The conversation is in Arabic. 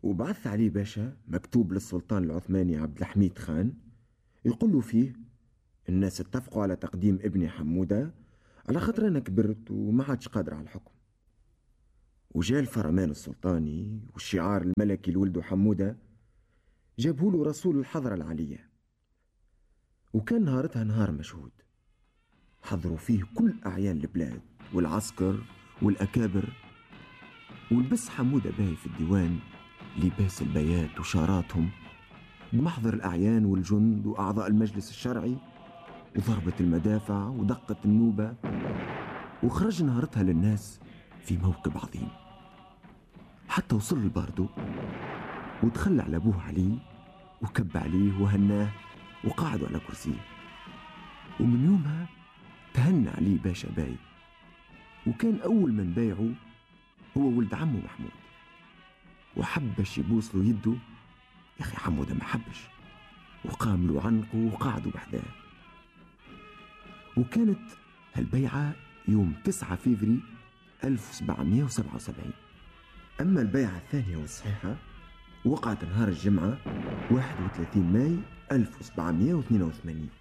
وبعث علي باشا مكتوب للسلطان العثماني عبد الحميد خان يقول له فيه: الناس اتفقوا على تقديم ابني حمودة على خاطر أنا كبرت وما عادش قادر على الحكم. وجاء الفرمان السلطاني والشعار الملكي لولده حمودة، جابوا له رسول الحضرة العلية. وكان نهارتها نهار مشهود، حضروا فيه كل أعيان البلاد والعسكر والأكابر. ولبس حمودة باهي في الديوان لباس البيات وشاراتهم بمحضر الأعيان والجند وأعضاء المجلس الشرعي، وضربة المدافع ودقة النوبة. وخرج نهارتها للناس في موكب عظيم، حتى وصل الباردو ودخل على أبوه علي وكب عليه وهناه وقعدوا على كرسيه. ومن يومها تهنى علي باشا باي، وكان أول من بايعه هو ولد عمه محمود، وحبش يبوس له يده. يا أخي حمودة ما حبش، وقام له عنقه وقعدوا بحذاه. وكانت هالبيعة يوم 9 فيفري 1777. أما البيعة الثانية والصحيحة وقعت نهار الجمعة 31 ماي 1782.